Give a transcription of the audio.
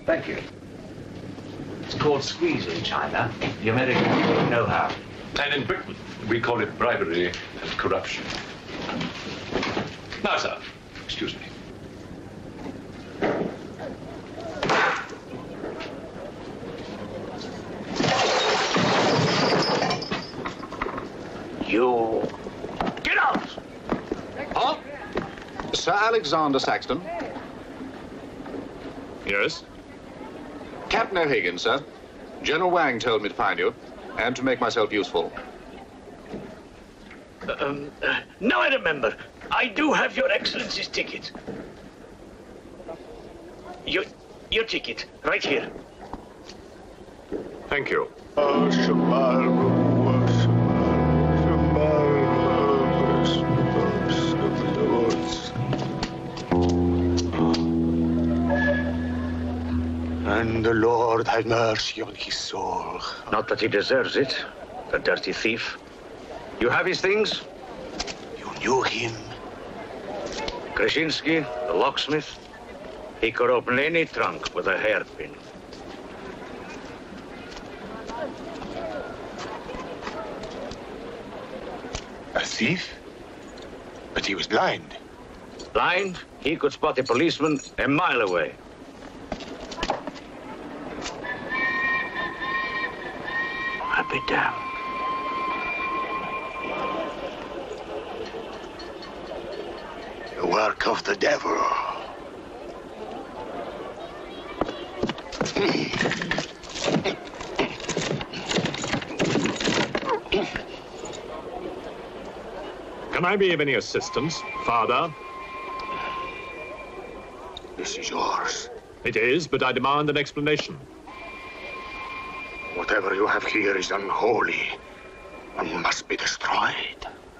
Thank you. It's called squeeze in China. The Americans don't know how. And in Britain, we call it bribery and corruption. Now, sir, excuse me. You... Get out! Huh? Sir Alexander Saxton. Yes? Captain O'Hagan, sir. General Wang told me to find you, and to make myself useful. Now I remember. I do have Your Excellency's ticket. Your ticket, right here. Thank you. And the Lord have mercy on his soul. Not that he deserves it, the dirty thief. You have his things? You knew him? Krasinski, the locksmith, he could open any trunk with a hairpin. A thief? But he was blind. Blind, he could spot a policeman a mile away. I'll be damned. The work of the devil. Can I be of any assistance, Father? This is yours. It is, but I demand an explanation. Whatever you have here is unholy and must be destroyed.